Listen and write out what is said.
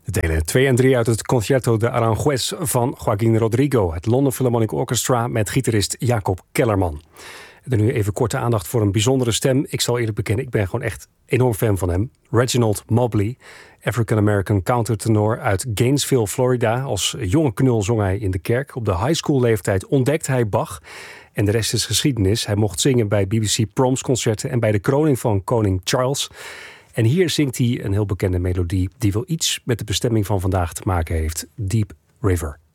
Delen 2 en 3 uit het Concierto de Aranjuez van Joaquín Rodrigo. Het London Philharmonic Orchestra met gitarist Jacob Kellerman. En dan nu even korte aandacht voor een bijzondere stem. Ik zal eerlijk bekennen, ik ben gewoon echt enorm fan van hem. Reginald Mobley, African-American countertenor uit Gainesville, Florida. Als jonge knul zong hij in de kerk. Op de high school leeftijd ontdekte hij Bach. En de rest is geschiedenis. Hij mocht zingen bij BBC Proms concerten en bij de kroning van koning Charles. En hier zingt hij een heel bekende melodie die wel iets met de bestemming van vandaag te maken heeft. Deep River.